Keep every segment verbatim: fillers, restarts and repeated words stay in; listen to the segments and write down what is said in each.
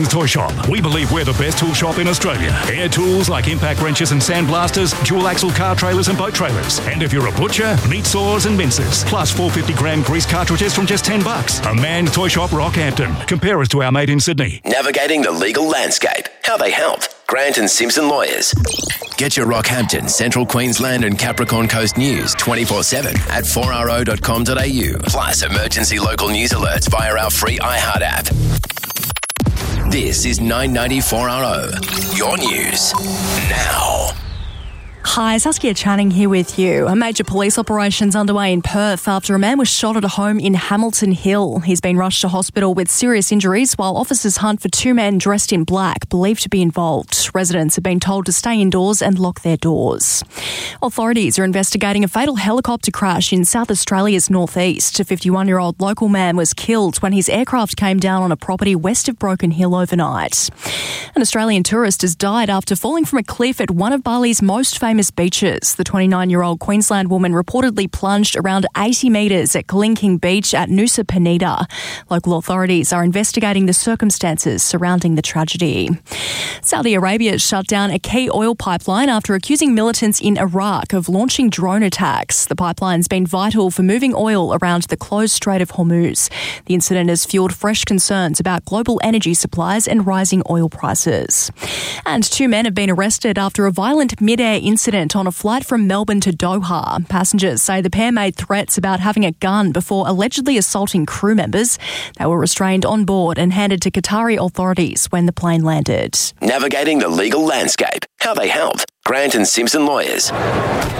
Toy Shop. We believe we're the best tool shop in Australia. Air tools like impact wrenches and sandblasters, dual axle car trailers and boat trailers. And if you're a butcher, meat saws and mincers. Plus four hundred fifty gram grease cartridges from just ten bucks. A Man's Toy Shop, Rockhampton. Compare us to our mate in Sydney. Navigating the legal landscape. How they help. Grant and Simpson Lawyers. Get your Rockhampton, Central Queensland and Capricorn Coast news twenty-four seven at four r o dot com dot a u. Plus emergency local news alerts via our free iHeart app. This is nine ninety-four R O, your news now. Hi, Saskia Channing here with you. A major police operation's underway in Perth after a man was shot at a home in Hamilton Hill. He's been rushed to hospital with serious injuries while officers hunt for two men dressed in black, believed to be involved. Residents have been told to stay indoors and lock their doors. Authorities are investigating a fatal helicopter crash in South Australia's northeast. A fifty-one-year-old local man was killed when his aircraft came down on a property west of Broken Hill overnight. An Australian tourist has died after falling from a cliff at one of Bali's most famous famous beaches. The twenty-nine-year-old Queensland woman reportedly plunged around eighty metres at Glenking Beach at Nusa Penida. Local authorities are investigating the circumstances surrounding the tragedy. Saudi Arabia shut down a key oil pipeline after accusing militants in Iraq of launching drone attacks. The pipeline's been vital for moving oil around the closed Strait of Hormuz. The incident has fuelled fresh concerns about global energy supplies and rising oil prices. And two men have been arrested after a violent mid-air incident on a flight from Melbourne to Doha. Passengers say the pair made threats about having a gun before allegedly assaulting crew members. They were restrained on board and handed to Qatari authorities when the plane landed. Navigating the legal landscape. How they help. Grant and Simpson Lawyers. nine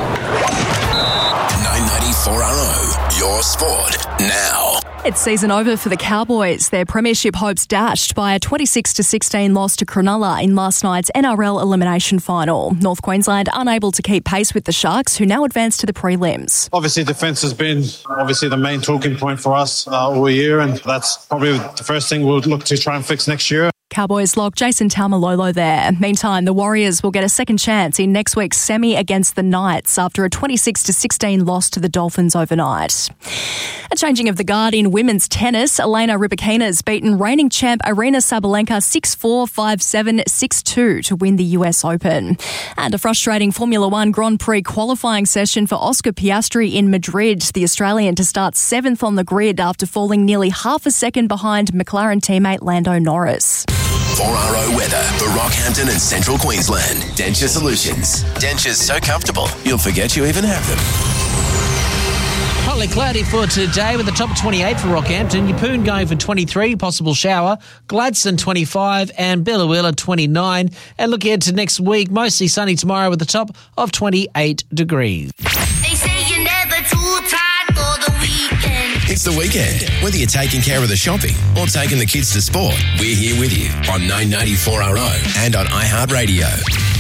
ninety-four R O, your sport now. It's season over for the Cowboys. Their premiership hopes dashed by a twenty-six to sixteen loss to Cronulla in last night's N R L elimination final. North Queensland unable to keep pace with the Sharks, who now advance to the prelims. Obviously, defence has been obviously the main talking point for us uh, all year, and that's probably the first thing we'll look to try and fix next year. Cowboys lock Jason Taumalolo there. Meantime, the Warriors will get a second chance in next week's semi against the Knights after a twenty-six to sixteen loss to the Dolphins overnight. A changing of the guard in women's tennis. Elena Rybakina's beaten reigning champ Aryna Sabalenka six four, five seven, six two to win the U S Open. And a frustrating Formula One Grand Prix qualifying session for Oscar Piastri in Madrid. The Australian to start seventh on the grid after falling nearly half a second behind McLaren teammate Lando Norris. four R O weather for Rockhampton and Central Queensland. Denture Solutions. Dentures so comfortable, you'll forget you even have them. Partly cloudy for today with the top twenty-eight for Rockhampton. Yeppoon going for twenty-three, possible shower. Gladstone twenty-five and Billawilla twenty-nine. And look ahead to next week, mostly sunny tomorrow with a top of twenty-eight degrees. They say you're never too tired for the weekend. It's the weekend. Whether you're taking care of the shopping or taking the kids to sport, we're here with you on nine ninety-four R O and on iHeartRadio.